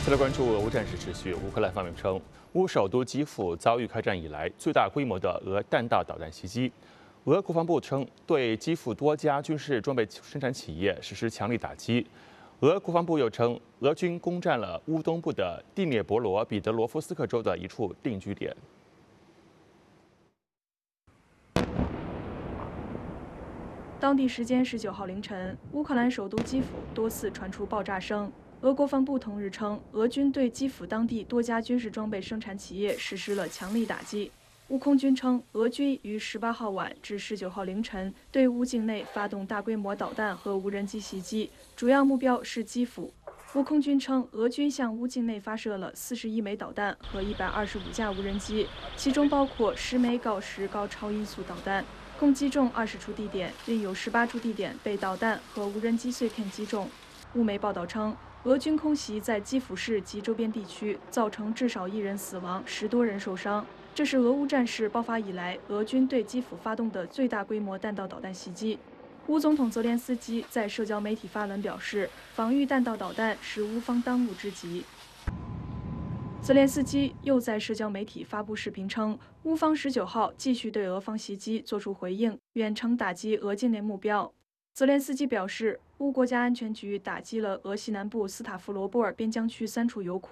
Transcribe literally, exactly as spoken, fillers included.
再来关注俄乌战事持续，乌克兰方面称，乌首都基辅遭遇开战以来最大规模的俄弹道导弹袭击。俄国防部称，对基辅多家军事装备生产企业实施强力打击。俄国防部又称，俄军攻占了乌东部的第聂伯罗彼得罗夫斯克州的一处定居点。 当地时间十九号凌晨，乌克兰首都基辅多次传出爆炸声。俄国防部同日称，俄军对基辅当地多家军事装备生产企业实施了强力打击。乌空军称，俄军于十八号晚至十九号凌晨对乌境内发动大规模导弹和无人机袭击，主要目标是基辅。乌空军称，俄军向乌境内发射了四十一枚导弹和一百二十五架无人机，其中包括十枚锆石高超音速导弹。共击中二十处地点，另有十八处地点被导弹和无人机碎片击中。乌媒报道称，俄军空袭在基辅市及周边地区，造成至少一人死亡，十多人受伤。这是俄乌战事爆发以来，俄军对基辅发动的最大规模弹道导弹袭击。乌总统泽连斯基在社交媒体发文表示，防御弹道导弹是乌方当务之急。泽连斯基又在社交媒体发布视频称，乌方十九号继续对俄方袭击作出回应，远程打击俄境内目标。泽连斯基表示，乌国家安全局打击了俄西南部斯塔夫罗波尔边疆区三处油库。